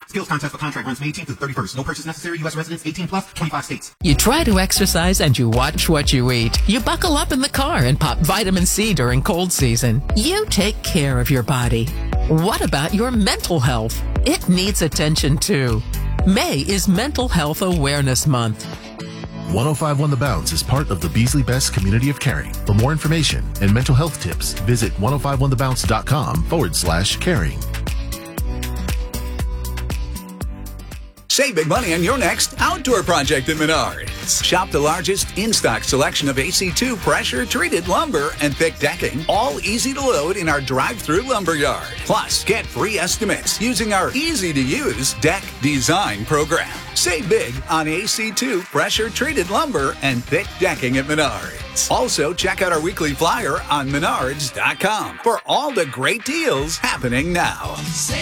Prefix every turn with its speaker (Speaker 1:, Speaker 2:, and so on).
Speaker 1: Skills contest for contract runs May 18th to the 31st. No purchase necessary. U.S. residents 18 plus, 25 states.
Speaker 2: You try to exercise and you watch what you eat. You buckle up in the car and pop vitamin C during cold season. You take care of your body. What about your mental health? It needs attention too. May is Mental Health Awareness Month.
Speaker 3: 1051 The Bounce is part of the Beasley Best community of caring. For more information and mental health tips, visit 1051thebounce.com/caring.
Speaker 4: Save big money on your next outdoor project at Menards. Shop the largest in-stock selection of AC2 pressure-treated lumber and thick decking, all easy to load in our drive-through lumber yard. Plus, get free estimates using our easy-to-use deck design program. Save big on AC2 pressure-treated lumber and thick decking at Menards. Also, check out our weekly flyer on menards.com for all the great deals happening now.